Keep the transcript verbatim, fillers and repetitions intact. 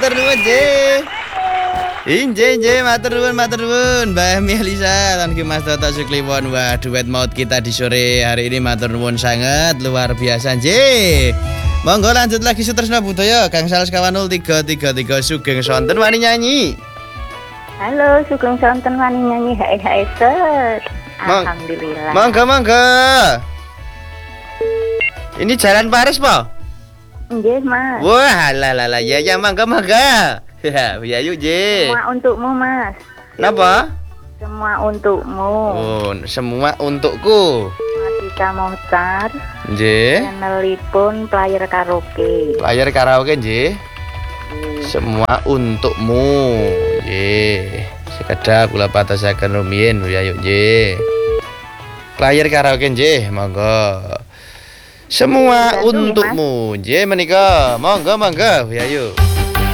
matur nuwun nggih. Inje inje matur nuwun matur nuwun Mbak Melisa lan Mas Toto Sukliwon. Wah, duet maut kita di sore hari ini matur nuwun sangat luar biasa nggih. Monggo lanjut lagi Sutresna Budaya Kang Sales kawan nol tiga tiga tiga Sugeng Sonten wani nyanyi. Halo, Sugeng Sonten wani nyanyi hae hae set. Alhamdulillah. Monggo monggo. Ini jalan Paris po? Nggih, Mas. Wah, lalala ya ya monggo monggo. Ya, yuk, J. Semua untukmu, Mas. Napa? Semua untukmu. Oh, semua untukku. Kita Mohtar. Nggih. Channelipun player karaoke. Player karaoke, nggih. Semua untukmu. Nggih. Sekedap kula patosaken rumiyin ya yuk, nggih. Player karaoke nggih, monggo. Semua untukmu. Nggih menika. Monggo monggo ya yuk.